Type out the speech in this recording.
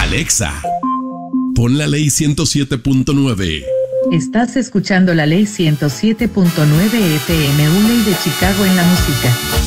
Alexa, pon la ley 107.9. Estás escuchando la ley 107.9 FM, una ley de Chicago en la música.